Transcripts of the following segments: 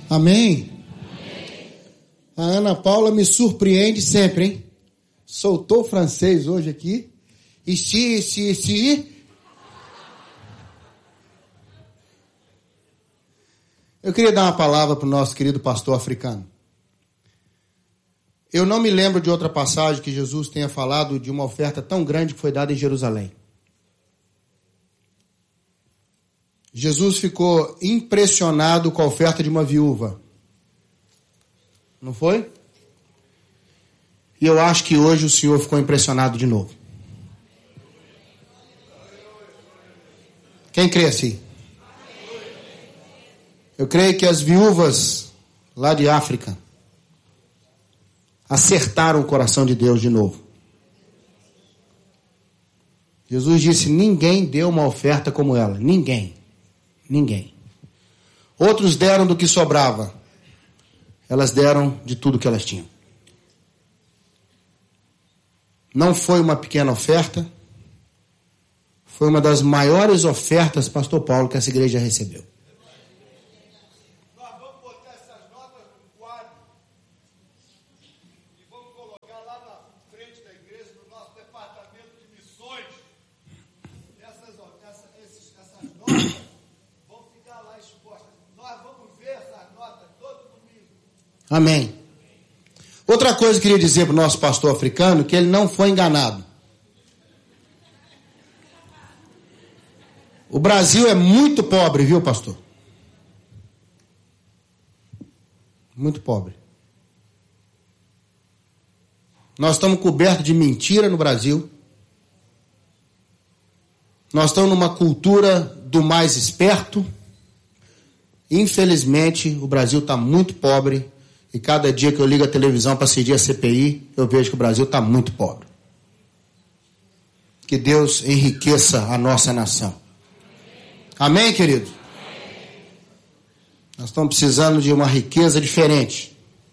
Amém? A Ana Paula me surpreende sempre, hein? Soltou o francês hoje aqui. Eu queria dar uma palavra para o nosso querido pastor africano. Eu não me lembro de outra passagem que Jesus tenha falado de uma oferta tão grande que foi dada em Jerusalém. Jesus ficou impressionado com a oferta de uma viúva. Não foi? E eu acho que hoje o Senhor ficou impressionado de novo. Quem crê assim? Eu creio que as viúvas lá de África acertaram o coração de Deus de novo. Jesus disse: ninguém deu uma oferta como ela. Ninguém. Outros deram do que sobrava. Elas deram de tudo que elas tinham. Não foi uma pequena oferta. Foi uma das maiores ofertas, pastor Paulo, que essa igreja recebeu. Nós vamos botar essas notas no quadro e vamos colocar lá na frente da igreja, no nosso departamento de missões. Essas notas vão ficar lá expostas. Nós vamos ver essas notas todo domingo. Amém. Outra coisa que eu queria dizer para o nosso pastor africano, que ele não foi enganado. O Brasil é muito pobre, viu, pastor? Muito pobre. Nós estamos cobertos de mentira no Brasil. Nós estamos numa cultura do mais esperto. Infelizmente, o Brasil está muito pobre. E cada dia que eu ligo a televisão para assistir a CPI, eu vejo que o Brasil está muito pobre. Que Deus enriqueça a nossa nação. Amém, querido? Nós estamos precisando de uma riqueza diferente.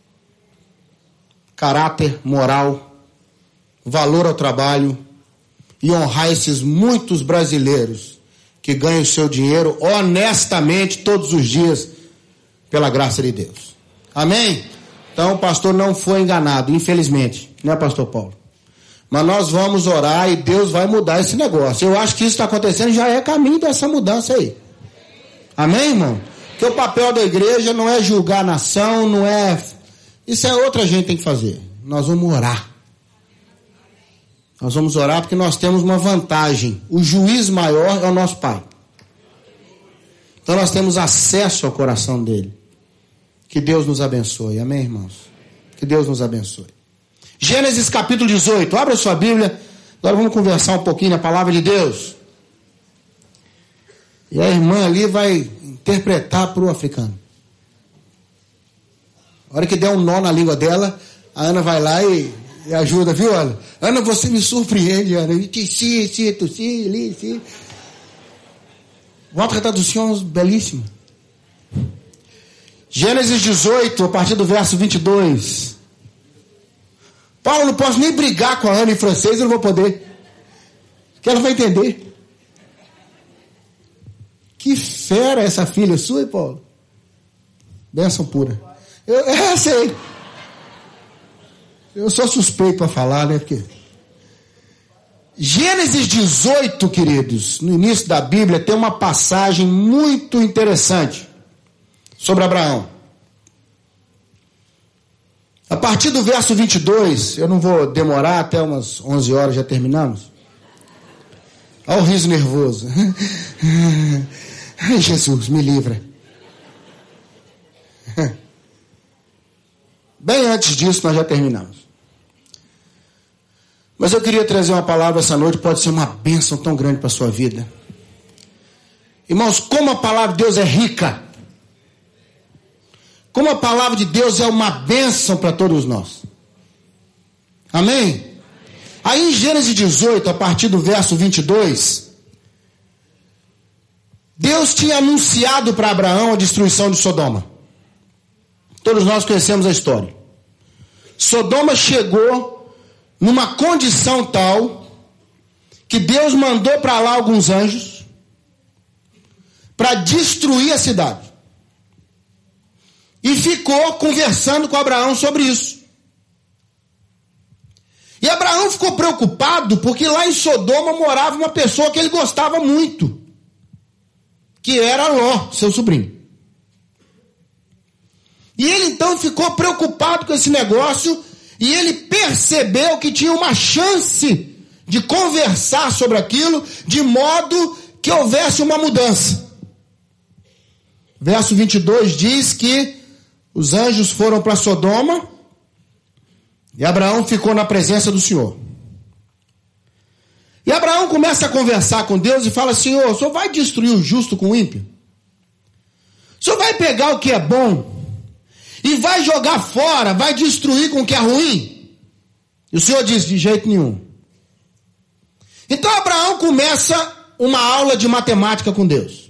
Caráter, moral, valor ao trabalho e honrar esses muitos brasileiros que ganham o seu dinheiro honestamente todos os dias pela graça de Deus. Amém? Então o pastor não foi enganado, infelizmente, né, pastor Paulo? Mas nós vamos orar e Deus vai mudar esse negócio. Eu acho que isso está acontecendo, já é caminho dessa mudança aí. Amém, irmão? Porque o papel da igreja não é julgar a nação, não é... Isso é outra gente tem que fazer. Nós vamos orar. Nós vamos orar porque nós temos uma vantagem. O juiz maior é o nosso Pai. Então nós temos acesso ao coração dele. Que Deus nos abençoe. Amém, irmãos? Que Deus nos abençoe. Gênesis capítulo 18. Abra sua Bíblia. Agora vamos conversar um pouquinho na palavra de Deus. E a irmã ali vai interpretar para o africano. A hora que der um nó na língua dela, a Ana vai lá e ajuda, viu, Ana? Ana, você me surpreende, Ana. Outra tradução belíssima. Gênesis 18, a partir do verso 22. Paulo, não posso nem brigar com a Ana em francês, eu não vou poder. Que ela vai entender. Que fera essa filha sua, hein, Paulo? Bênção pura. Eu sei. Eu sou suspeito para falar, né? Porque... Gênesis 18, queridos, no início da Bíblia, tem uma passagem muito interessante sobre Abraão. A partir do verso 22, eu não vou demorar, até umas 11 horas já terminamos. Olha o riso nervoso. Ai, Jesus, me livra. Bem antes disso, nós já terminamos. Mas eu queria trazer uma palavra essa noite, pode ser uma bênção tão grande para a sua vida. Irmãos, como a palavra de Deus é rica. Como a palavra de Deus é uma bênção para todos nós. Amém? Aí em Gênesis 18, a partir do verso 22, Deus tinha anunciado para Abraão a destruição de Sodoma. Todos nós conhecemos a história. Sodoma chegou numa condição tal que Deus mandou para lá alguns anjos para destruir a cidade. e ficou conversando com Abraão sobre isso. E Abraão ficou preocupado porque lá em Sodoma morava uma pessoa que ele gostava muito, que era Ló, seu sobrinho. E ele então ficou preocupado com esse negócio e ele percebeu que tinha uma chance de conversar sobre aquilo de modo que houvesse uma mudança. Verso 22 diz que os anjos foram para Sodoma e Abraão ficou na presença do Senhor. E Abraão começa a conversar com Deus e fala: Senhor, o Senhor vai destruir o justo com o ímpio? O Senhor vai pegar o que é bom e vai jogar fora, vai destruir com o que é ruim? E o Senhor diz: de jeito nenhum. Então Abraão começa uma aula de matemática com Deus.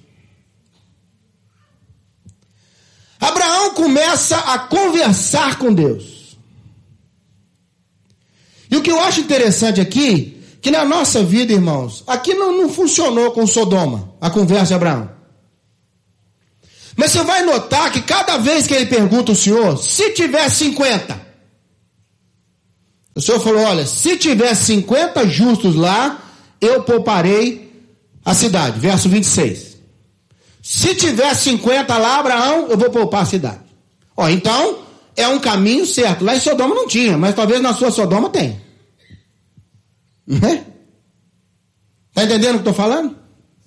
Abraão começa a conversar com Deus. E o que eu acho interessante aqui, que na nossa vida, irmãos, aqui não funcionou com Sodoma, a conversa de Abraão. Mas você vai notar que cada vez que ele pergunta ao Senhor, se tiver 50, o Senhor falou: olha, se tiver 50 justos lá, eu pouparei a cidade. Verso 26. Se tiver 50 lá, Abraão, eu vou poupar a cidade. Ó, então, é um caminho certo. Lá em Sodoma não tinha, mas talvez na sua Sodoma tenha. Não é? Está entendendo o que eu estou falando?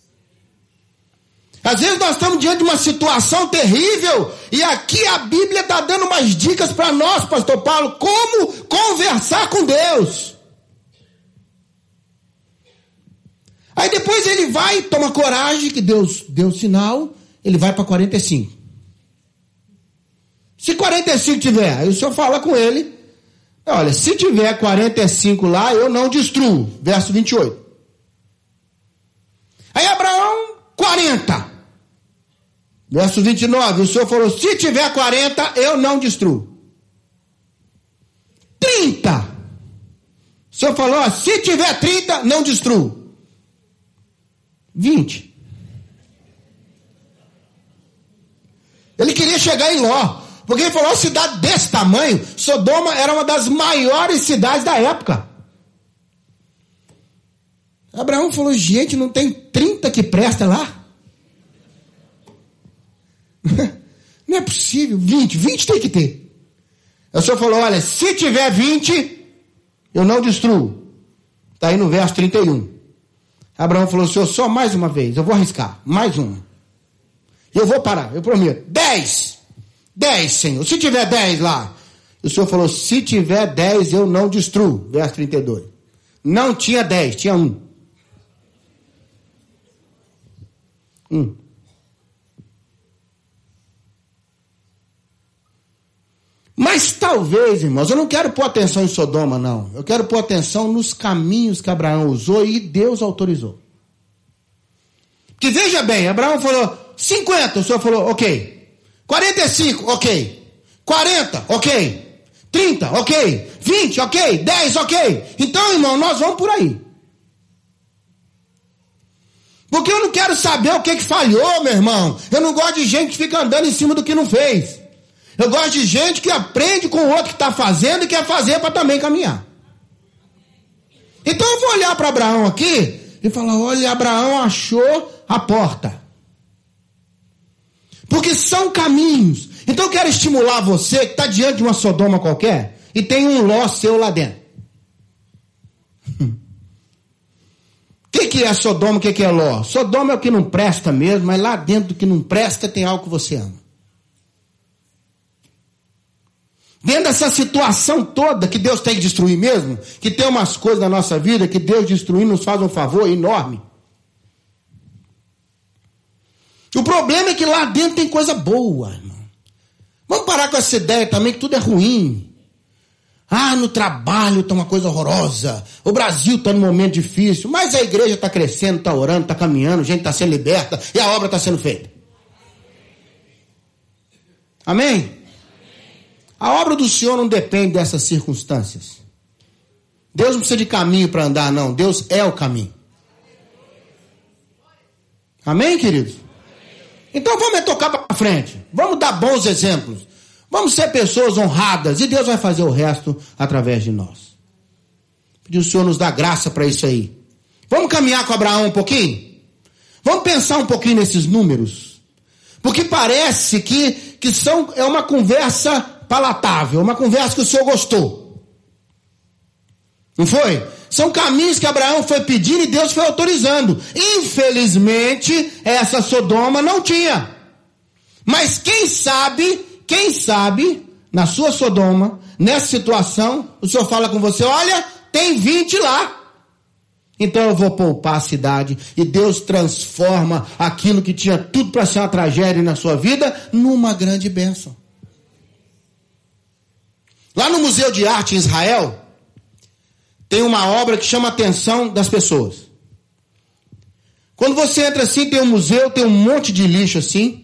Às vezes nós estamos diante de uma situação terrível e aqui a Bíblia está dando umas dicas para nós, pastor Paulo, como conversar com Deus. Aí depois ele vai, toma coragem, que Deus deu sinal, ele vai para 45. Se 45 tiver, aí o senhor fala com ele: olha, se tiver 45 lá, eu não destruo. Verso 28. Aí Abraão, 40. Verso 29, o senhor falou: se tiver 40, eu não destruo. 30. O senhor falou: ó, se tiver 30, não destruo. 20. Ele queria chegar em Ló, porque ele falou: uma cidade desse tamanho, Sodoma era uma das maiores cidades da época. Abraão falou: gente, não tem 30 que presta lá? Não é possível. 20 tem que ter. O senhor falou: olha, se tiver 20, eu não destruo. Está aí no verso 31. Abraão falou: senhor, só mais uma vez, eu vou arriscar, mais uma. Eu vou parar, eu prometo. 10, Senhor, se tiver 10 lá. O senhor falou: se tiver 10, eu não destruo. Verso 32. Não tinha 10, tinha 1. Mas talvez, irmãos, eu não quero pôr atenção em Sodoma, não. Eu quero pôr atenção nos caminhos que Abraão usou e Deus autorizou. Porque veja bem, Abraão falou 50, o senhor falou ok. 45, ok. 40, ok. 30, ok. 20, ok. 10, ok. Então, irmão, nós vamos por aí. Porque eu não quero saber o que falhou, meu irmão. Eu não gosto de gente que fica andando em cima do que não fez. Eu gosto de gente que aprende com o outro que está fazendo e quer fazer para também caminhar. Então eu vou olhar para Abraão aqui e falar: olha, Abraão achou a porta. Porque são caminhos. Então eu quero estimular você que está diante de uma Sodoma qualquer e tem um Ló seu lá dentro. O que é Sodoma, o que é Ló? Sodoma é o que não presta mesmo, mas lá dentro do que não presta tem algo que você ama. Dentro dessa situação toda que Deus tem que destruir mesmo, que tem umas coisas na nossa vida que Deus destruindo nos faz um favor enorme. O problema é que lá dentro tem coisa boa, irmão. Vamos parar com essa ideia também que tudo é ruim. Ah, no trabalho está uma coisa horrorosa. O Brasil está num momento difícil, mas a igreja está crescendo, está orando, está caminhando, gente está sendo liberta e a obra está sendo feita. Amém? A obra do Senhor não depende dessas circunstâncias. Deus não precisa de caminho para andar, não. Deus é o caminho. Amém, queridos? Então vamos tocar para frente. Vamos dar bons exemplos. Vamos ser pessoas honradas e Deus vai fazer o resto através de nós. Pedir o Senhor nos dá graça para isso aí. Vamos caminhar com Abraão um pouquinho? Vamos pensar um pouquinho nesses números. Porque parece que é uma conversa palatável, uma conversa que o Senhor gostou. Não foi? São caminhos que Abraão foi pedindo e Deus foi autorizando. Infelizmente, essa Sodoma não tinha. Mas quem sabe, na sua Sodoma, nessa situação, o Senhor fala com você, olha, tem 20 lá. Então eu vou poupar a cidade. E Deus transforma aquilo que tinha tudo para ser uma tragédia na sua vida, numa grande bênção. Lá no Museu de Arte em Israel, tem uma obra que chama a atenção das pessoas. Quando você entra assim, tem um museu, tem um monte de lixo assim.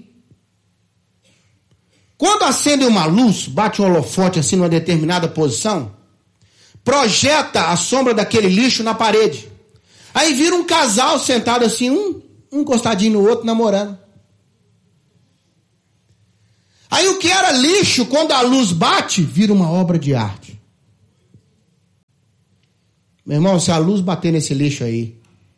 Quando acende uma luz, bate um holofote assim numa determinada posição, projeta a sombra daquele lixo na parede. Aí vira um casal sentado assim, um encostadinho no outro, namorando. Aí o que era lixo, quando a luz bate, vira uma obra de arte. Meu irmão, se a luz bater nesse lixo aí,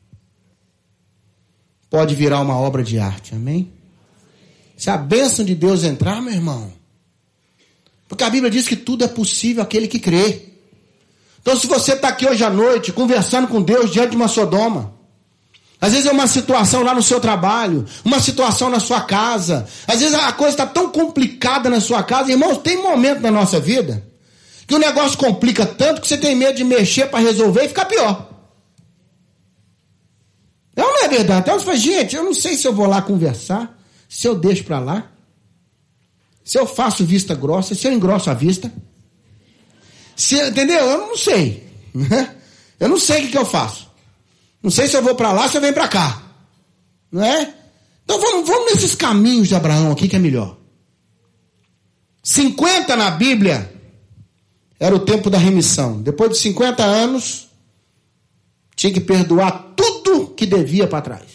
pode virar uma obra de arte, amém? Se a bênção de Deus entrar, meu irmão, porque a Bíblia diz que tudo é possível àquele que crê. Então se você está aqui hoje à noite, conversando com Deus diante de uma Sodoma, às vezes é uma situação lá no seu trabalho, uma situação na sua casa, às vezes a coisa está tão complicada na sua casa, irmãos, tem momento na nossa vida que o negócio complica tanto que você tem medo de mexer para resolver e ficar pior. Não é verdade? Então você fala, gente, eu não sei se eu vou lá conversar, se eu deixo para lá, se eu faço vista grossa, se eu engrosso a vista, entendeu? Eu não sei. Eu não sei o que eu faço. Não sei se eu vou para lá, se eu venho para cá. Não é? Então vamos nesses caminhos de Abraão aqui que é melhor. 50 na Bíblia era o tempo da remissão. Depois de 50 anos, tinha que perdoar tudo que devia para trás.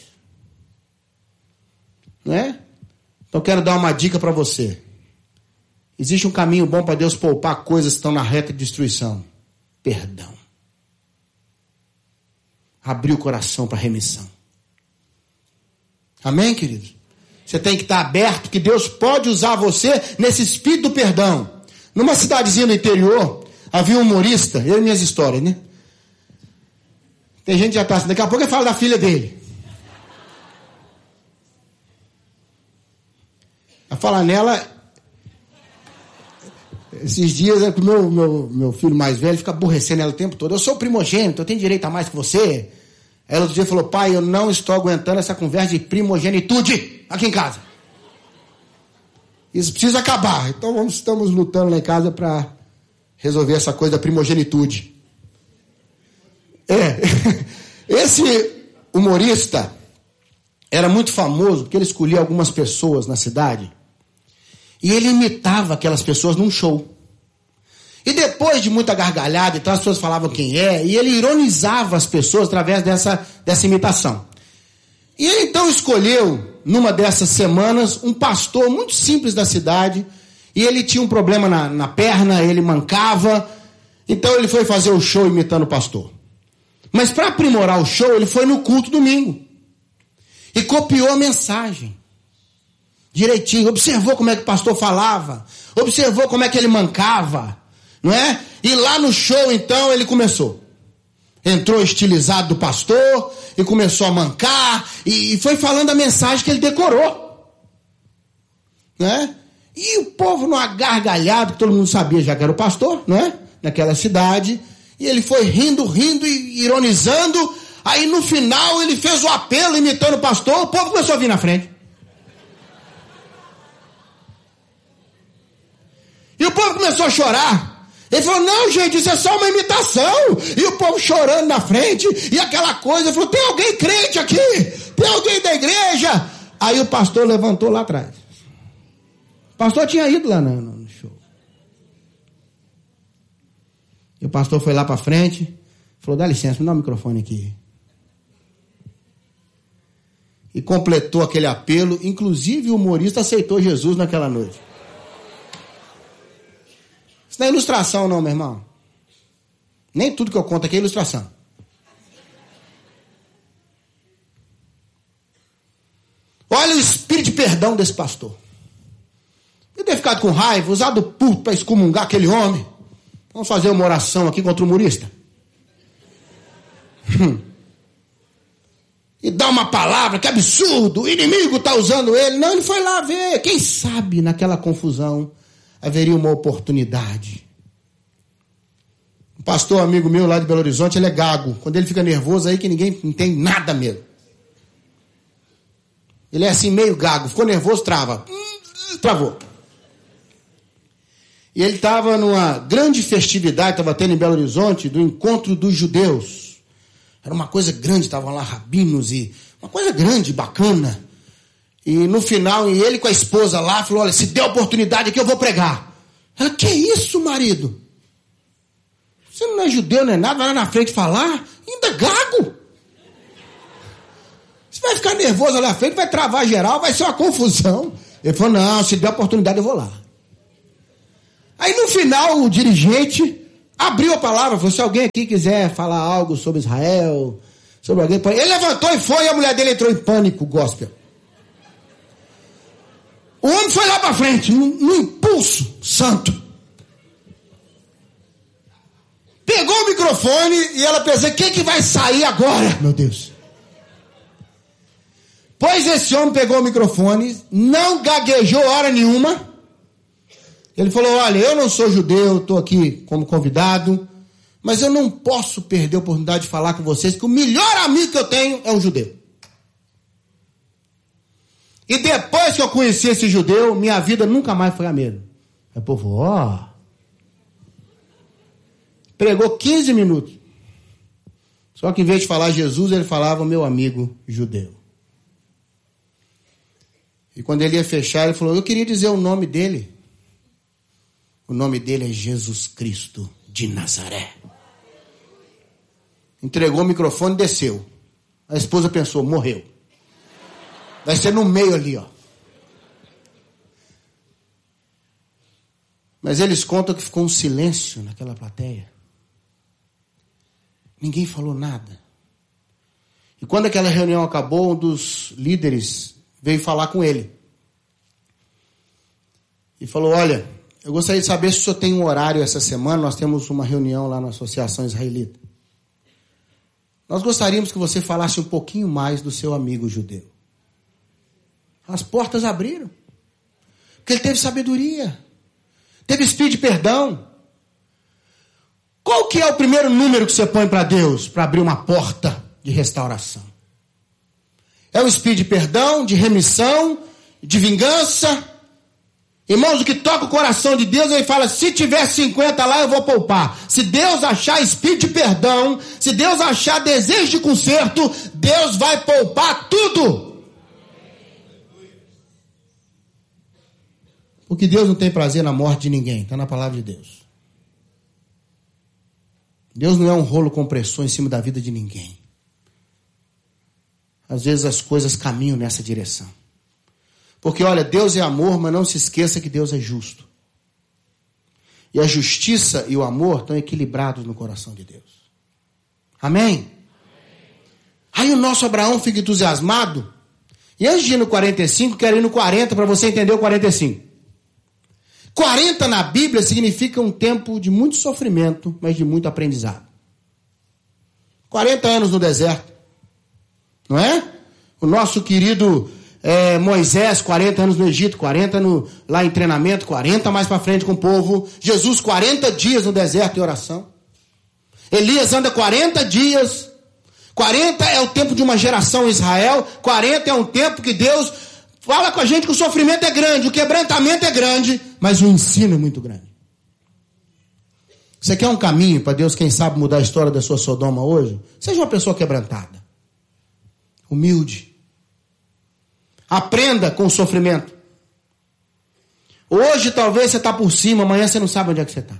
Não é? Então eu quero dar uma dica para você. Existe um caminho bom para Deus poupar coisas que estão na reta de destruição. Perdão. Abrir o coração para remissão. Amém, queridos? Você tem que estar aberto que Deus pode usar você nesse espírito do perdão. Numa cidadezinha do interior, havia um humorista, eu e minhas histórias, né? Tem gente que já está assim, daqui a pouco eu falo da filha dele. A falar nela, esses dias, meu filho mais velho fica aborrecendo ela o tempo todo. Eu sou primogênito, eu tenho direito a mais que você. Ela outro dia falou, pai, eu não estou aguentando essa conversa de primogenitude aqui em casa. Isso precisa acabar. Então estamos lutando lá em casa para resolver essa coisa da primogenitude. Esse humorista era muito famoso porque ele escolhia algumas pessoas na cidade e ele imitava aquelas pessoas num show. E depois de muita gargalhada, então as pessoas falavam quem é, e ele ironizava as pessoas através dessa imitação. E ele então escolheu, numa dessas semanas, um pastor muito simples da cidade, e ele tinha um problema na perna, ele mancava, então ele foi fazer o show imitando o pastor. Mas para aprimorar o show, ele foi no culto domingo, e copiou a mensagem, direitinho, observou como é que o pastor falava, observou como é que ele mancava, não é? E lá no show, então, ele começou. Entrou estilizado do pastor e começou a mancar e foi falando a mensagem que ele decorou. Né? E o povo numa gargalhada, que todo mundo sabia já que era o pastor, né? Naquela cidade. E ele foi rindo e ironizando. Aí no final ele fez o apelo imitando o pastor. O povo começou a vir na frente. E o povo começou a chorar. Ele falou, não, gente, isso é só uma imitação. E o povo chorando na frente, e aquela coisa. Ele falou, tem alguém crente aqui? Tem alguém da igreja? Aí o pastor levantou lá atrás. O pastor tinha ido lá no show. E o pastor foi lá para frente, falou, dá licença, me dá o microfone aqui. E completou aquele apelo, inclusive o humorista aceitou Jesus naquela noite. não é ilustração não, meu irmão. Nem tudo que eu conto aqui é ilustração. Olha o espírito de perdão desse pastor. Ele ter ficado com raiva, usado o pulto para excomungar aquele homem. Vamos fazer uma oração aqui contra o humorista. E dá uma palavra, que absurdo, o inimigo está usando ele. Não, ele foi lá ver. Quem sabe naquela confusão haveria uma oportunidade. Um pastor amigo meu lá de Belo Horizonte, ele é gago. Quando ele fica nervoso aí que ninguém entende nada mesmo. Ele é assim meio gago, ficou nervoso, trava. Travou. E ele estava numa grande festividade, estava tendo em Belo Horizonte, do encontro dos judeus. Era uma coisa grande, estavam lá rabinos e uma coisa grande, bacana. E no final, ele com a esposa lá, falou, olha, se der oportunidade aqui eu vou pregar. Ela, que isso, marido? Você não é judeu, não é nada, vai lá na frente falar, ainda gago. Você vai ficar nervoso lá na frente, vai travar geral, vai ser uma confusão. Ele falou, não, se der oportunidade eu vou lá. Aí no final, o dirigente abriu a palavra, falou, se alguém aqui quiser falar algo sobre Israel, sobre alguém... Ele levantou e foi, e a mulher dele entrou em pânico, gospel. O homem foi lá para frente, num impulso santo. Pegou o microfone e ela pensou, o que vai sair agora, meu Deus? Pois esse homem pegou o microfone, não gaguejou hora nenhuma. Ele falou, olha, eu não sou judeu, estou aqui como convidado, mas eu não posso perder a oportunidade de falar com vocês que o melhor amigo que eu tenho é um judeu. E depois que eu conheci esse judeu, minha vida nunca mais foi a mesma. Aí o povo, ó. Pregou 15 minutos. Só que em vez de falar Jesus, ele falava meu amigo judeu. E quando ele ia fechar, ele falou, eu queria dizer o nome dele. O nome dele é Jesus Cristo de Nazaré. Entregou o microfone e desceu. A esposa pensou, morreu. Vai ser no meio ali, ó. Mas eles contam que ficou um silêncio naquela plateia. Ninguém falou nada. E quando aquela reunião acabou, um dos líderes veio falar com ele. E falou, olha, eu gostaria de saber se o senhor tem um horário essa semana, nós temos uma reunião lá na Associação Israelita. Nós gostaríamos que você falasse um pouquinho mais do seu amigo judeu. As portas abriram. Porque ele teve sabedoria. Teve espírito de perdão. Qual que é o primeiro número que você põe para Deus para abrir uma porta de restauração? É o espírito de perdão, de remissão, de vingança. Irmãos, o que toca o coração de Deus, ele fala, se tiver 50 lá, eu vou poupar. Se Deus achar espírito de perdão, se Deus achar desejo de conserto, Deus vai poupar tudo. Porque Deus não tem prazer na morte de ninguém, está na palavra de Deus. Deus não é um rolo compressor em cima da vida de ninguém. Às vezes as coisas caminham nessa direção. Porque, olha, Deus é amor, mas não se esqueça que Deus é justo. E a justiça e o amor estão equilibrados no coração de Deus. Amém? Aí o nosso Abraão fica entusiasmado. E antes de ir no 45, quero ir no 40 para você entender o 45. 40 na Bíblia significa um tempo de muito sofrimento, mas de muito aprendizado. 40 anos no deserto. Não é? O nosso querido Moisés, 40 anos no Egito, 40 lá em treinamento, 40 mais para frente com o povo. Jesus, 40 dias no deserto em oração. Elias anda 40 dias. 40 é o tempo de uma geração em Israel. 40 é um tempo que Deus fala com a gente que o sofrimento é grande, o quebrantamento é grande, mas o ensino é muito grande. Você quer um caminho para Deus, quem sabe, mudar a história da sua Sodoma hoje? Seja uma pessoa quebrantada, humilde. Aprenda com o sofrimento. Hoje talvez você está por cima, amanhã você não sabe onde é que você está.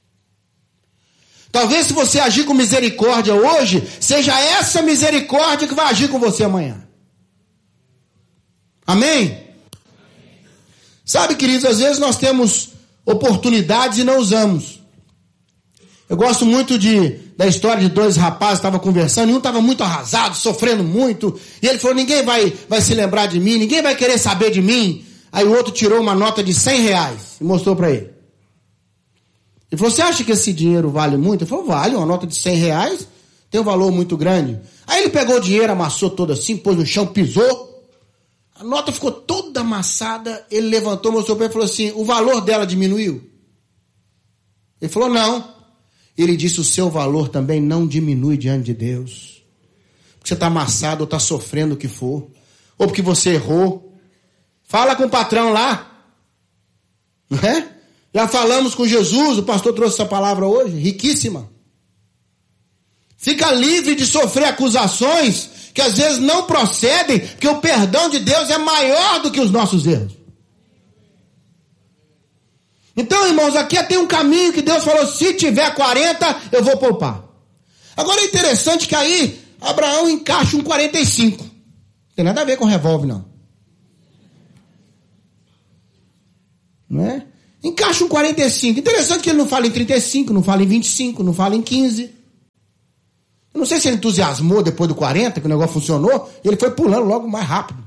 Talvez se você agir com misericórdia hoje, seja essa misericórdia que vai agir com você amanhã. Amém? Sabe, queridos, às vezes nós temos oportunidades e não usamos. Eu gosto muito da história de dois rapazes que estavam conversando, e um estava muito arrasado, sofrendo muito, e ele falou, ninguém vai se lembrar de mim, ninguém vai querer saber de mim. Aí o outro tirou uma nota de R$100 e mostrou para ele. Ele falou, você acha que esse dinheiro vale muito? Ele falou, vale, uma nota de R$100 tem um valor muito grande. Aí ele pegou o dinheiro, amassou todo assim, pôs no chão, pisou. A nota ficou toda amassada, ele levantou, mostrou para ele e falou assim, o valor dela diminuiu? Ele falou, não. Ele disse, o seu valor também não diminui diante de Deus. Porque você está amassado ou está sofrendo o que for. Ou porque você errou. Fala com o patrão lá. Não é? Já falamos com Jesus, o pastor trouxe essa palavra hoje, riquíssima. Fica livre de sofrer acusações que às vezes não procedem, porque o perdão de Deus é maior do que os nossos erros. Então, irmãos, aqui tem um caminho que Deus falou, se tiver 40, eu vou poupar. Agora é interessante que aí Abraão encaixa um 45. Não tem nada a ver com revólver, não. Não é? Encaixa um 45. Interessante que ele não fala em 35, não fala em 25, não fala em 15. Eu não sei se ele entusiasmou depois do 40, que o negócio funcionou, e ele foi pulando logo mais rápido.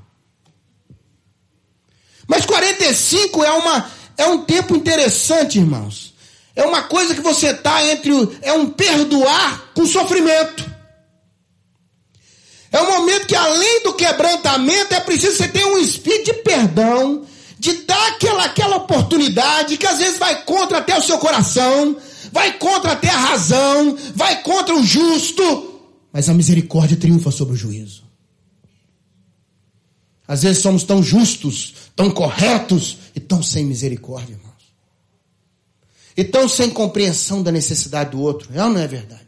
Mas 45 é um tempo interessante, irmãos. É uma coisa que você está é um perdoar com sofrimento. É um momento que além do quebrantamento é preciso você ter um espírito de perdão, de dar aquela oportunidade que às vezes vai contra até o seu coração, vai contra até a razão, vai contra o justo, mas a misericórdia triunfa sobre o juízo. Às vezes somos tão justos, tão corretos e tão sem misericórdia, irmãos. E tão sem compreensão da necessidade do outro. É ou não é verdade?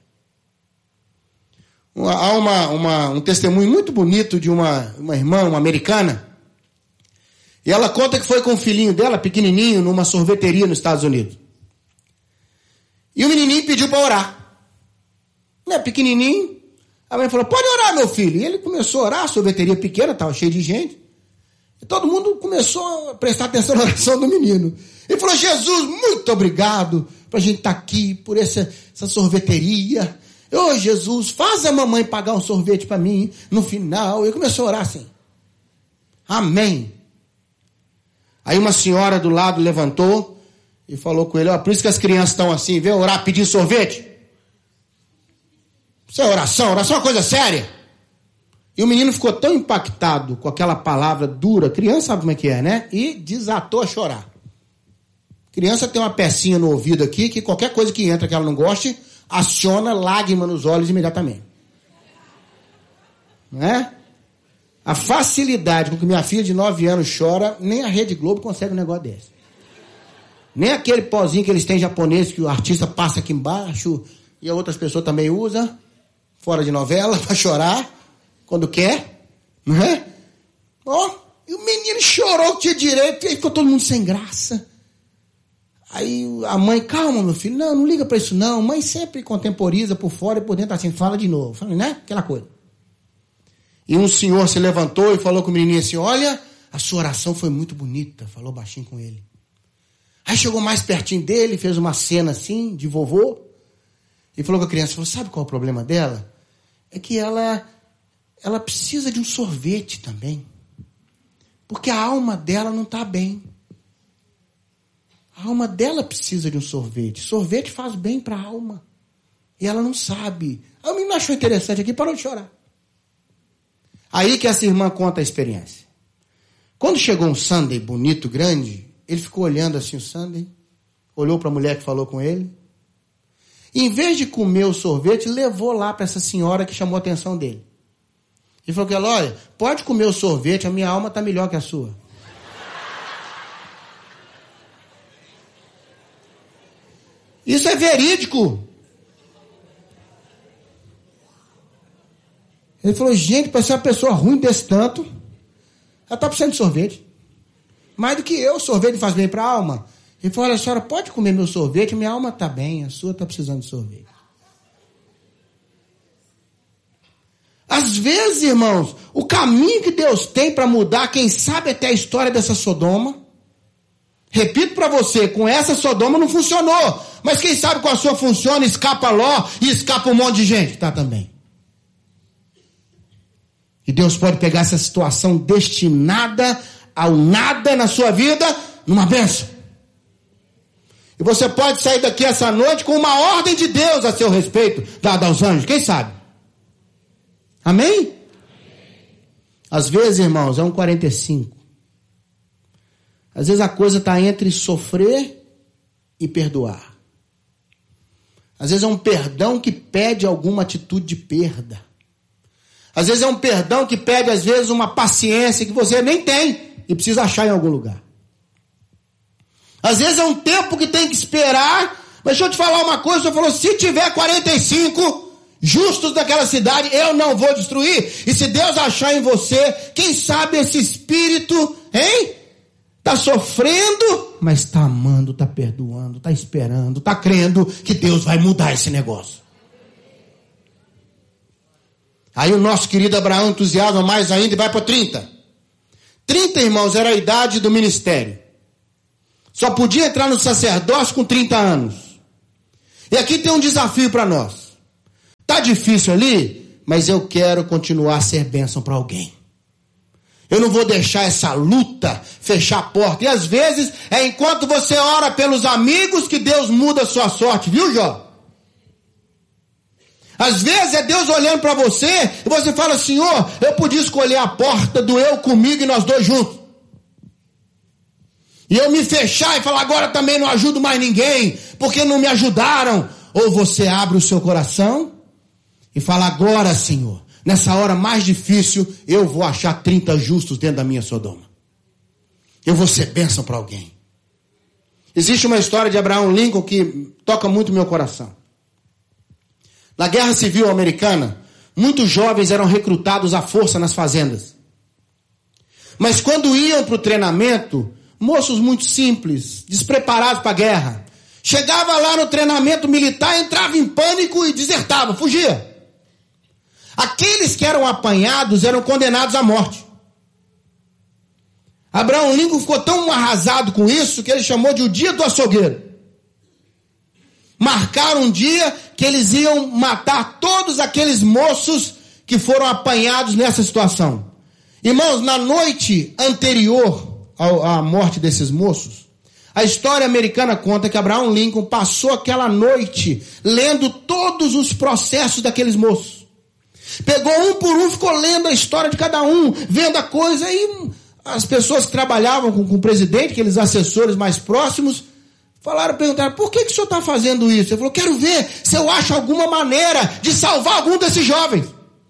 Há um testemunho muito bonito de uma irmã, uma americana. E ela conta que foi com o filhinho dela, pequenininho, numa sorveteria nos Estados Unidos. E o menininho pediu para orar. Pequenininho. A mãe falou, pode orar, meu filho. E ele começou a orar, a sorveteria pequena, estava cheia de gente. E todo mundo começou a prestar atenção na oração do menino. Ele falou, Jesus, muito obrigado para a gente estar aqui, por essa sorveteria. Ô, Jesus, faz a mamãe pagar um sorvete para mim no final. Ele começou a orar assim. Amém. Aí uma senhora do lado levantou e falou com ele, por isso que as crianças estão assim, vê orar pedindo sorvete. Isso é oração é uma coisa séria. E o menino ficou tão impactado com aquela palavra dura, criança sabe como é que é, né? E desatou a chorar. Criança tem uma pecinha no ouvido aqui, que qualquer coisa que entra que ela não goste, aciona lágrima nos olhos imediatamente. Não é? A facilidade com que minha filha de 9 anos chora, nem a Rede Globo consegue um negócio desse. Nem aquele pozinho que eles têm japonês, que o artista passa aqui embaixo, e outras pessoas também usam, fora de novela, para chorar, quando quer, não é? E o menino chorou, tinha direito, e aí ficou todo mundo sem graça. Aí a mãe, calma, meu filho, não liga para isso não, mãe sempre contemporiza por fora e por dentro assim, fala de novo, fala, né? Aquela coisa. E um senhor se levantou e falou com o menininho assim, olha, a sua oração foi muito bonita, falou baixinho com ele. Aí chegou mais pertinho dele, fez uma cena assim, de vovô, e falou com a criança, falou, sabe qual é o problema dela? É que ela precisa de um sorvete também, porque a alma dela não está bem. A alma dela precisa de um sorvete. Sorvete faz bem para a alma. E ela não sabe. Aí o menino achou interessante aqui e parou de chorar. Aí que essa irmã conta a experiência. Quando chegou um sundae bonito, grande, ele ficou olhando assim o sundae, olhou para a mulher que falou com ele, e em vez de comer o sorvete, levou lá para essa senhora que chamou a atenção dele. E falou que ela, olha, pode comer o sorvete, a minha alma está melhor que a sua. Isso é verídico. Ele falou, gente, para ser uma pessoa ruim desse tanto, ela está precisando de sorvete. Mais do que eu, sorvete faz bem para a alma. Ele falou, olha, a senhora pode comer meu sorvete, minha alma está bem, a sua está precisando de sorvete. Às vezes, irmãos, o caminho que Deus tem para mudar, quem sabe até a história dessa Sodoma, Repito para você, com essa Sodoma não funcionou. Mas quem sabe com a sua funciona, escapa Ló e escapa um monte de gente. Tá também. E Deus pode pegar essa situação destinada ao nada na sua vida, numa bênção. E você pode sair daqui essa noite com uma ordem de Deus a seu respeito, dada aos anjos. Quem sabe? Amém? Às vezes, irmãos, é um 45. Às vezes a coisa está entre sofrer e perdoar. Às vezes é um perdão que pede alguma atitude de perda. Às vezes é um perdão que pede, às vezes, uma paciência que você nem tem e precisa achar em algum lugar. Às vezes é um tempo que tem que esperar, mas deixa eu te falar uma coisa, o Senhor falou, se tiver 45 justos daquela cidade, eu não vou destruir. E se Deus achar em você, quem sabe esse espírito, hein? Está sofrendo, mas está amando, está perdoando, está esperando, está crendo que Deus vai mudar esse negócio. Aí o nosso querido Abraão entusiasma mais ainda e vai para 30. 30, irmãos, era a idade do ministério. Só podia entrar no sacerdócio com 30 anos. E aqui tem um desafio para nós. Está difícil ali, mas eu quero continuar a ser bênção para alguém. Eu não vou deixar essa luta fechar a porta. E às vezes é enquanto você ora pelos amigos que Deus muda a sua sorte. Viu, Jó? Às vezes é Deus olhando para você e você fala, Senhor, eu podia escolher a porta do eu comigo e nós dois juntos. E eu me fechar e falar, agora também não ajudo mais ninguém, porque não me ajudaram. Ou você abre o seu coração e fala, agora, Senhor, nessa hora mais difícil, eu vou achar 30 justos dentro da minha Sodoma. Eu vou ser bênção para alguém. Existe uma história de Abraham Lincoln que toca muito meu coração. Na Guerra Civil Americana, muitos jovens eram recrutados à força nas fazendas. Mas quando iam para o treinamento, moços muito simples, despreparados para a guerra, chegava lá no treinamento militar, entrava em pânico e desertava, fugia. Aqueles que eram apanhados eram condenados à morte. Abraham Lincoln ficou tão arrasado com isso que ele chamou de o dia do açougueiro. Marcaram um dia que eles iam matar todos aqueles moços que foram apanhados nessa situação. Irmãos, na noite anterior à morte desses moços, a história americana conta que Abraham Lincoln passou aquela noite lendo todos os processos daqueles moços. Pegou um por um, ficou lendo a história de cada um, vendo a coisa, e as pessoas que trabalhavam com o presidente, aqueles assessores mais próximos, perguntaram, por que o senhor está fazendo isso? Ele falou, quero ver se eu acho alguma maneira de salvar algum desses jovens.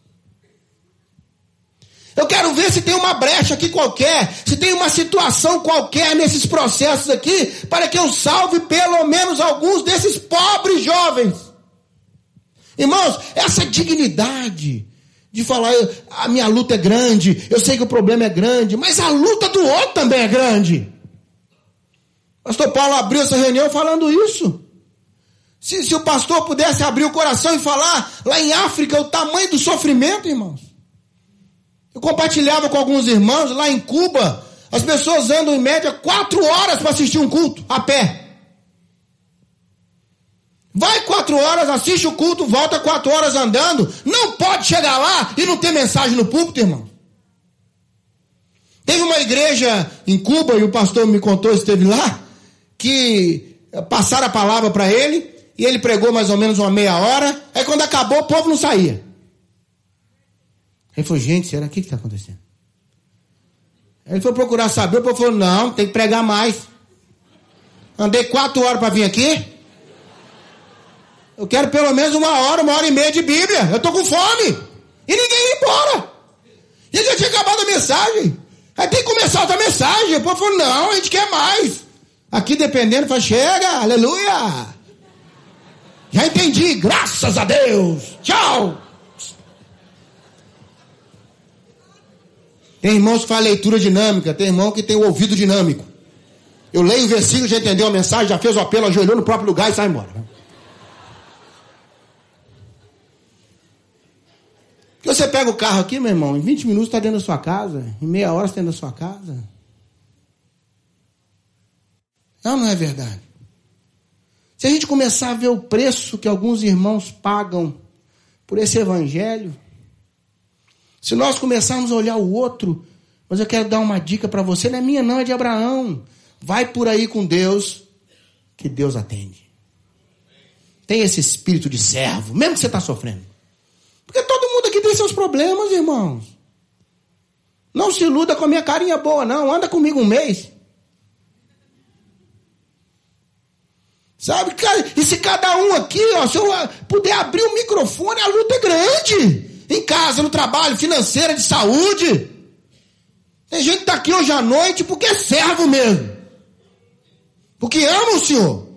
Eu quero ver se tem uma brecha aqui qualquer, se tem uma situação qualquer nesses processos aqui, para que eu salve pelo menos alguns desses pobres jovens. Irmãos, essa dignidade de falar, a minha luta é grande, eu sei que o problema é grande, mas a luta do outro também é grande. Pastor Paulo abriu essa reunião falando isso. Se o pastor pudesse abrir o coração e falar lá em África o tamanho do sofrimento, irmãos. Eu compartilhava com alguns irmãos lá em Cuba, as pessoas andam em média 4 horas para assistir um culto, a pé. Vai 4 horas, assiste o culto, volta 4 horas andando. Não pode chegar lá e não ter mensagem no púlpito, irmão. Teve uma igreja em Cuba, e o pastor me contou, esteve lá, que passaram a palavra para ele, e ele pregou mais ou menos uma meia hora, aí quando acabou o povo não saía. Ele falou, gente, será que está acontecendo? Ele foi procurar saber, o povo falou, não, tem que pregar mais. Andei 4 horas para vir aqui, eu quero pelo menos 1 hora, 1h30 de Bíblia, eu estou com fome, e ninguém ia embora. E já tinha acabado a mensagem, aí tem que começar outra mensagem, o povo falou, não, a gente quer mais. Aqui dependendo, fala, chega, aleluia. Já entendi, graças a Deus. Tchau. Tem irmãos que fazem leitura dinâmica, tem irmão que tem o ouvido dinâmico. Eu leio o versículo, já entendeu a mensagem, já fez o apelo, ajoelhou no próprio lugar e sai embora. Porque você pega o carro aqui, meu irmão, em 20 minutos está dentro da sua casa, em meia hora está dentro da sua casa. Não é verdade? Se a gente começar a ver o preço que alguns irmãos pagam por esse evangelho, se nós começarmos a olhar o outro, mas eu quero dar uma dica para você, não é minha não, é de Abraão. Vai por aí com Deus, que Deus atende. Tem esse espírito de servo, mesmo que você está sofrendo. Porque todo mundo aqui tem seus problemas, irmãos. Não se iluda com a minha carinha boa, não. Anda comigo um mês. Sabe, cara? E se cada um aqui, ó, se eu puder abrir o microfone, a luta é grande. Em casa, no trabalho, financeira, de saúde. Tem gente que está aqui hoje à noite porque é servo mesmo. Porque ama o Senhor.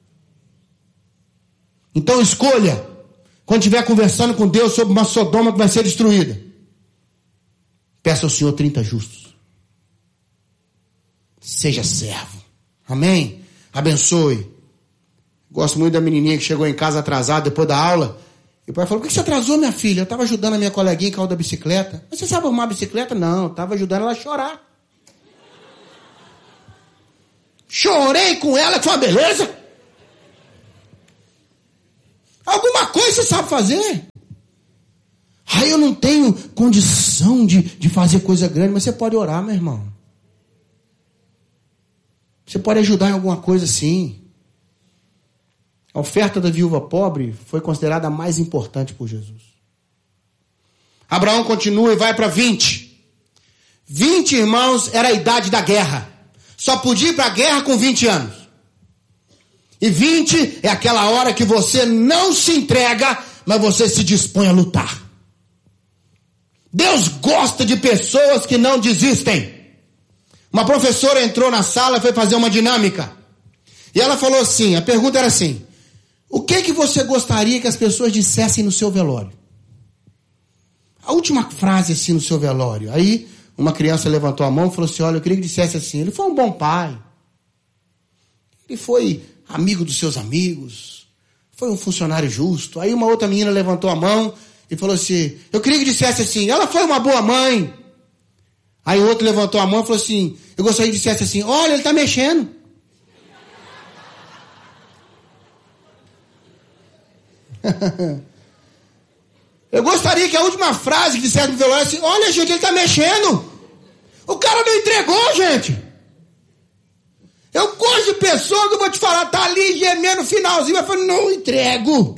Então escolha, quando estiver conversando com Deus sobre uma Sodoma que vai ser destruída, peça ao Senhor 30 justos. Seja servo. Amém? Abençoe. Gosto muito da menininha que chegou em casa atrasada depois da aula. E o pai falou, por que você atrasou, minha filha? Eu estava ajudando a minha coleguinha em carro da bicicleta. Mas você sabe arrumar a bicicleta? Não, eu estava ajudando ela a chorar. Chorei com ela, que foi uma beleza. Alguma coisa você sabe fazer. Aí eu não tenho condição de fazer coisa grande, mas você pode orar, meu irmão. Você pode ajudar em alguma coisa sim. A oferta da viúva pobre foi considerada a mais importante por Jesus. Abraão continua e vai para 20. 20, irmãos, era a idade da guerra. Só podia ir para a guerra com 20 anos. E 20 é aquela hora que você não se entrega, mas você se dispõe a lutar. Deus gosta de pessoas que não desistem. Uma professora entrou na sala e foi fazer uma dinâmica. E ela falou assim, a pergunta era assim, o que você gostaria que as pessoas dissessem no seu velório? A última frase assim no seu velório. Aí uma criança levantou a mão e falou assim, olha, eu queria que dissesse assim, ele foi um bom pai. Ele foi amigo dos seus amigos. Foi um funcionário justo. Aí uma outra menina levantou a mão e falou assim, eu queria que dissesse assim, ela foi uma boa mãe. Aí o outro levantou a mão e falou assim, eu gostaria que dissesse assim, olha, ele está mexendo. Eu gostaria que a última frase que dissesse no velório assim, olha, gente, ele está mexendo. O cara não entregou, gente. Eu gosto de pessoa que eu vou te falar, tá ali gemendo no finalzinho, mas fala, não entrego.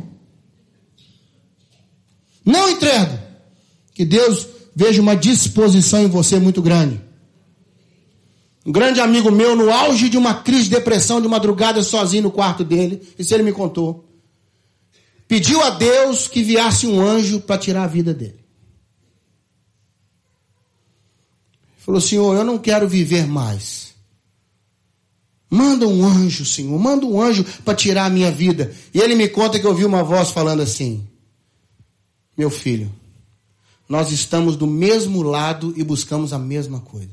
Não entrego. Que Deus veja uma disposição em você muito grande. Um grande amigo meu, no auge de uma crise de depressão, de madrugada, sozinho no quarto dele, isso ele me contou, pediu a Deus que enviasse um anjo para tirar a vida dele. Falou, Senhor, eu não quero viver mais. Manda um anjo, Senhor, manda um anjo para tirar a minha vida. E ele me conta que ouviu uma voz falando assim, meu filho, nós estamos do mesmo lado e buscamos a mesma coisa.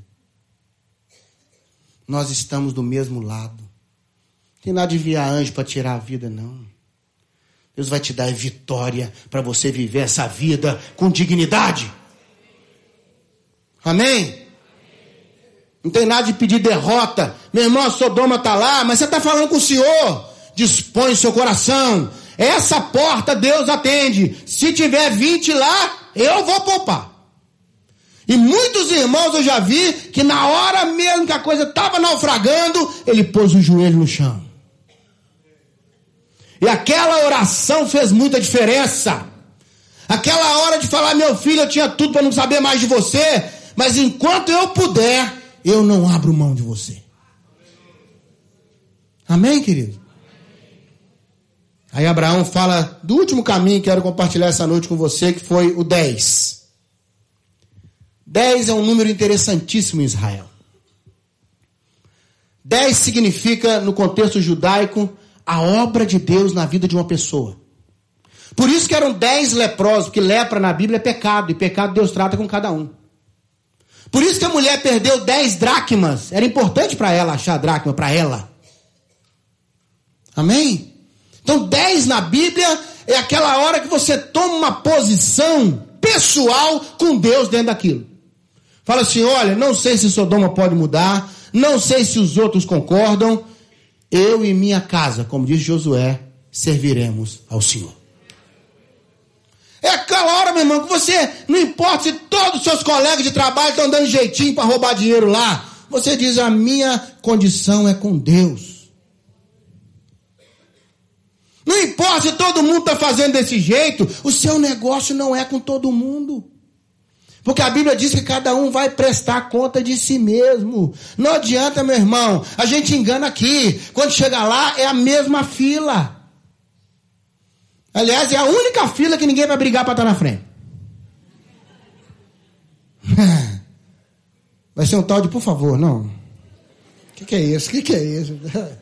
Nós estamos do mesmo lado. Não tem nada de enviar anjo para tirar a vida, não. Deus vai te dar vitória para você viver essa vida com dignidade. Amém? Não tem nada de pedir derrota. Meu irmão, a Sodoma está lá, mas você está falando com o Senhor. Dispõe o seu coração. Essa porta Deus atende. Se tiver 20 lá, eu vou poupar. E muitos irmãos eu já vi que na hora mesmo que a coisa estava naufragando, ele pôs o joelho no chão. E aquela oração fez muita diferença. Aquela hora de falar, meu filho, eu tinha tudo para não saber mais de você, mas enquanto eu puder, eu não abro mão de você. Amém, querido? Aí Abraão fala do último caminho que quero compartilhar essa noite com você, que foi o 10. 10 é um número interessantíssimo em Israel. 10 significa, no contexto judaico, a obra de Deus na vida de uma pessoa. Por isso que eram 10 leprosos, porque lepra na Bíblia é pecado, e pecado Deus trata com cada um. Por isso que a mulher perdeu 10 dracmas. Era importante para ela achar a dracma para ela. Amém? Então 10 na Bíblia é aquela hora que você toma uma posição pessoal com Deus dentro daquilo. Fala assim, olha, não sei se Sodoma pode mudar, não sei se os outros concordam, eu e minha casa, como diz Josué, serviremos ao Senhor. É aquela hora, meu irmão, que você, não importa se todos os seus colegas de trabalho estão dando jeitinho para roubar dinheiro lá, você diz, a minha condição é com Deus. Não importa se todo mundo está fazendo desse jeito, o seu negócio não é com todo mundo. Porque a Bíblia diz que cada um vai prestar conta de si mesmo. Não adianta, meu irmão, a gente engana aqui. Quando chega lá, é a mesma fila. Aliás, é a única fila que ninguém vai brigar para estar na frente. Vai ser um tal de, por favor, não. O que é isso? O que é isso?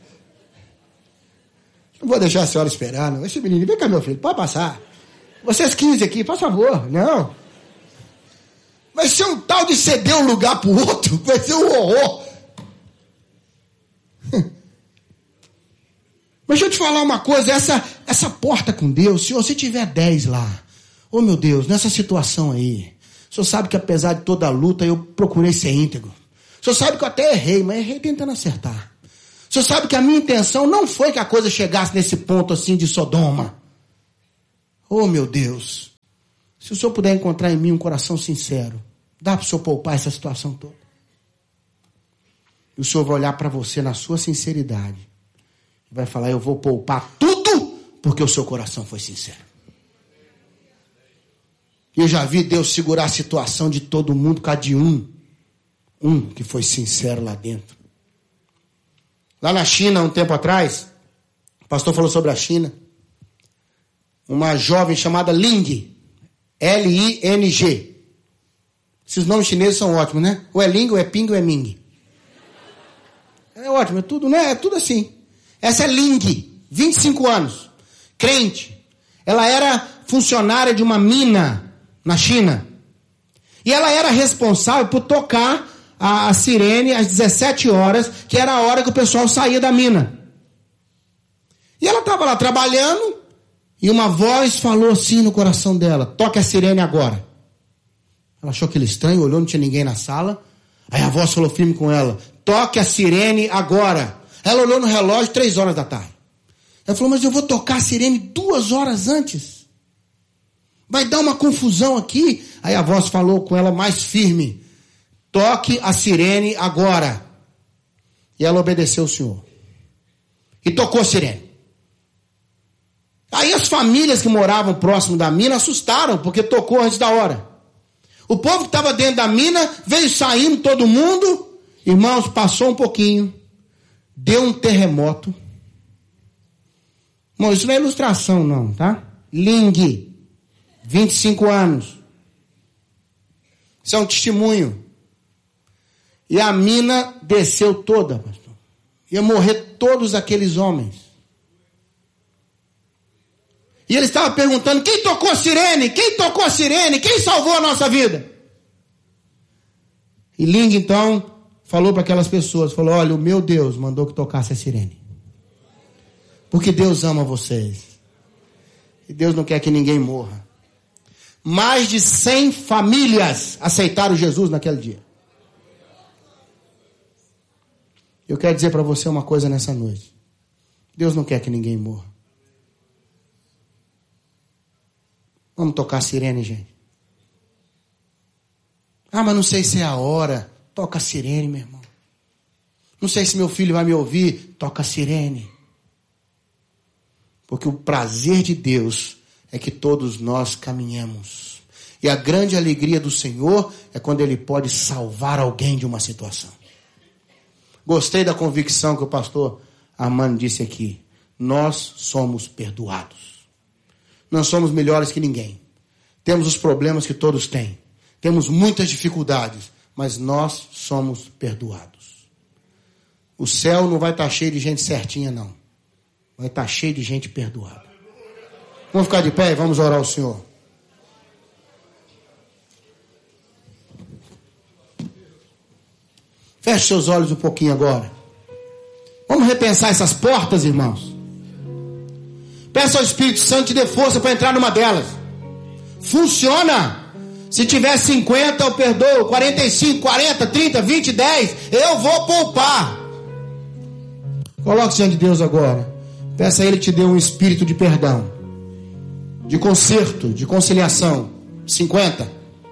Não vou deixar a senhora esperar, não. Esse menino, vem cá, meu filho, pode passar. Vocês 15 aqui, por favor, não. Vai ser um tal de ceder um lugar para o outro, vai ser um horror. Mas deixa eu te falar uma coisa, essa porta com Deus, se você tiver 10 lá, oh meu Deus, nessa situação aí, o senhor sabe que apesar de toda a luta, eu procurei ser íntegro. O senhor sabe que eu até errei, mas errei tentando acertar. O senhor sabe que a minha intenção não foi que a coisa chegasse nesse ponto assim de Sodoma. Oh meu Deus, se o senhor puder encontrar em mim um coração sincero, dá para o senhor poupar essa situação toda. E o senhor vai olhar para você na sua sinceridade. E vai falar, eu vou poupar tudo, porque o seu coração foi sincero. Eu já vi Deus segurar a situação de todo mundo por causa de um que foi sincero lá dentro. Lá na China, um tempo atrás, o pastor falou sobre a China. Uma jovem chamada Ling, L-I-N-G. Esses nomes chineses são ótimos, né? Ou é Ling, ou é Ping, ou é Ming. É ótimo, é tudo, né? É tudo assim. Essa é Ling, 25 anos, crente. Ela era funcionária de uma mina na China. E ela era responsável por tocar a sirene às 17 horas, que era a hora que o pessoal saía da mina. E ela estava lá trabalhando, e uma voz falou assim no coração dela, toque a sirene agora. Ela achou aquilo estranho, olhou, não tinha ninguém na sala. Aí a voz falou firme com ela, toque a sirene agora. Ela olhou no relógio, 3 horas da tarde. Ela falou, mas eu vou tocar a sirene 2 horas antes. Vai dar uma confusão aqui. Aí a voz falou com ela mais firme, toque a sirene agora. E ela obedeceu o Senhor. E tocou a sirene. Aí as famílias que moravam próximo da mina assustaram, porque tocou antes da hora. O povo que estava dentro da mina veio saindo todo mundo. Irmãos, passou um pouquinho. Deu um terremoto. Bom, isso não é ilustração não, tá? Ling, 25 anos. Isso é um testemunho. E a mina desceu toda, pastor. Ia morrer todos aqueles homens. E ele estava perguntando, quem tocou a sirene? Quem tocou a sirene? Quem salvou a nossa vida? E Ling, então, falou para aquelas pessoas, falou, olha, o meu Deus mandou que tocasse a sirene. Porque Deus ama vocês. E Deus não quer que ninguém morra. Mais de 100 famílias aceitaram Jesus naquele dia. Eu quero dizer para você uma coisa nessa noite. Deus não quer que ninguém morra. Vamos tocar a sirene, gente. Ah, mas não sei se é a hora. Toca a sirene, meu irmão. Não sei se meu filho vai me ouvir. Toca a sirene. Porque o prazer de Deus é que todos nós caminhemos. E a grande alegria do Senhor é quando Ele pode salvar alguém de uma situação. Gostei da convicção que o pastor Armando disse aqui. Nós somos perdoados. Não somos melhores que ninguém. Temos os problemas que todos têm. Temos muitas dificuldades. Mas nós somos perdoados. O céu não vai estar cheio de gente certinha, não. Vai estar cheio de gente perdoada. Vamos ficar de pé e vamos orar ao Senhor. Feche seus olhos um pouquinho agora. Vamos repensar essas portas, irmãos. Peça ao Espírito Santo te dê força para entrar numa delas. Funciona. Se tiver 50 eu perdoo, 45, 40, 30, 20, 10, eu vou poupar. Coloque-se diante de Deus agora. Peça a Ele que te dê um espírito de perdão, de conserto, de conciliação. 50.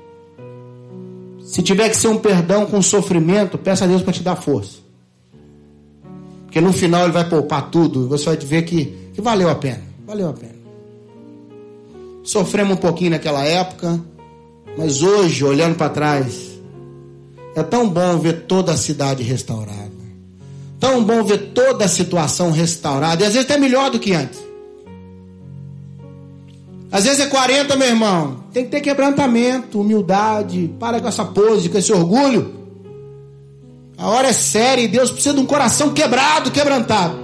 Se tiver que ser um perdão com sofrimento, peça a Deus para te dar força. Porque no final Ele vai poupar tudo. E você vai ver que valeu a pena. Valeu a pena. Sofremos um pouquinho naquela época, mas hoje, olhando para trás, é tão bom ver toda a cidade restaurada. Tão bom ver toda a situação restaurada. E às vezes até melhor do que antes. Às vezes é 40, meu irmão. Tem que ter quebrantamento, humildade. Para com essa pose, com esse orgulho. A hora é séria e Deus precisa de um coração quebrado, quebrantado.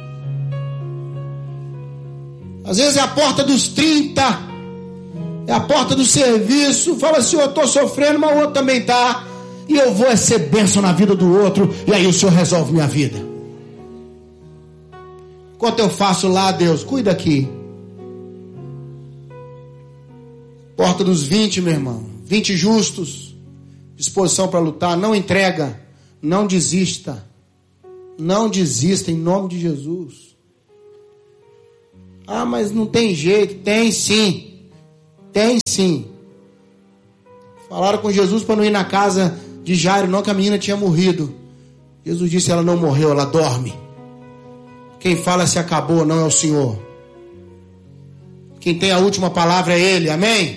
Às vezes é a porta dos 30. É a porta do serviço. Fala assim, eu estou sofrendo, mas o outro também está. E eu vou ser bênção na vida do outro. E aí o Senhor resolve minha vida. Enquanto eu faço lá, Deus, cuida aqui. Porta dos 20, meu irmão. 20 justos. Disposição para lutar. Não entrega. Não desista. Não desista em nome de Jesus. Ah, mas não tem jeito. Tem sim. Tem sim. Falaram com Jesus para não ir na casa de Jairo, não, que a menina tinha morrido. Jesus disse, ela não morreu, ela dorme. Quem fala se acabou não é o Senhor. Quem tem a última palavra é Ele, amém?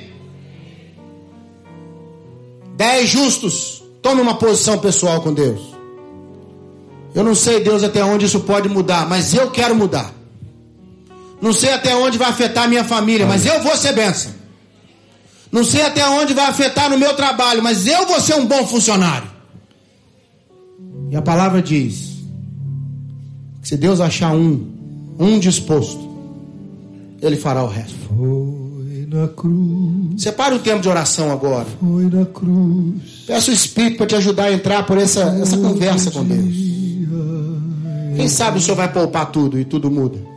10 justos. Tome uma posição pessoal com Deus. Eu não sei, Deus, até onde isso pode mudar, mas eu quero mudar. Não sei até onde vai afetar a minha família, mas eu vou ser bênção. Não sei até onde vai afetar no meu trabalho, mas eu vou ser um bom funcionário. E a palavra diz que se Deus achar um disposto, Ele fará o resto. Foi na cruz. Separe um tempo de oração agora. Foi na cruz. Peça o Espírito para te ajudar a entrar por essa conversa com Deus. Quem sabe o Senhor vai poupar tudo e tudo muda.